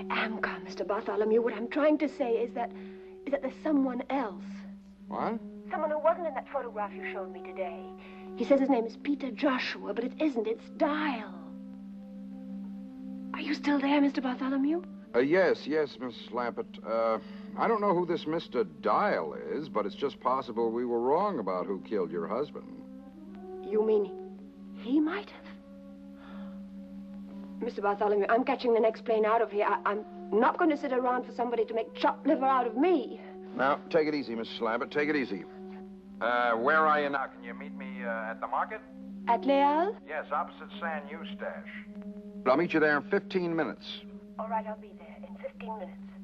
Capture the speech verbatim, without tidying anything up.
am calm, Mister Bartholomew. What I'm trying to say is that, is that there's someone else. What? Someone who wasn't in that photograph you showed me today. He says his name is Peter Joshua, but it isn't. It's Dial. Are you still there, Mister Bartholomew? Uh, yes, yes, Miss Lampett. Uh, I don't know who this Mister Dial is, but it's just possible we were wrong about who killed your husband. You mean he might have? Mister Bartholomew, I'm catching the next plane out of here. I I'm not going to sit around for somebody to make chopped liver out of me. Now, take it easy, Miss Lampett. Take it easy. Uh, where are you now? Can you meet me uh, at the market? At Leal? Yes, opposite San Eustache. I'll meet you there in fifteen minutes. All right, I'll be there in fifteen minutes.